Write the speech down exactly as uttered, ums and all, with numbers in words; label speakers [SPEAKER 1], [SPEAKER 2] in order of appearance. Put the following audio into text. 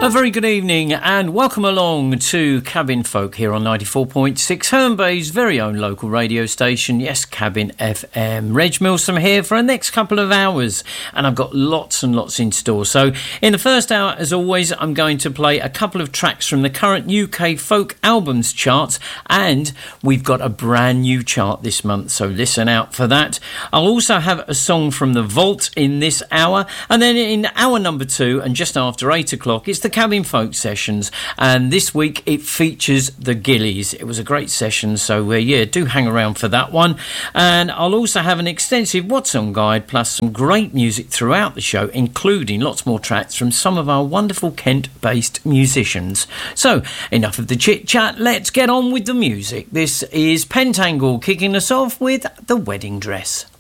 [SPEAKER 1] A very good evening and welcome along to Cabin Folk here on ninety-four point six, Herne Bay's very own local radio station. Yes, Cabin F M. Reg Milsom here for the next couple of hours, and I've got lots and lots in store. So in the first hour, as always, I'm going to play a couple of tracks from the current U K folk albums charts, and we've got a brand new chart this month, so listen out for that. I'll also have a song from the Vault in this hour, and then in hour number two and just after eight o'clock, it's the Cabin Folk Sessions, and this week it features the Gillies. It was a great session, so uh, yeah, do hang around for that one. And I'll also have an extensive What's On guide, plus some great music throughout the show, including lots more tracks from some of our wonderful Kent-based musicians. So, enough of the chit-chat, let's get on with the music. This is Pentangle kicking us off with The Wedding Dress.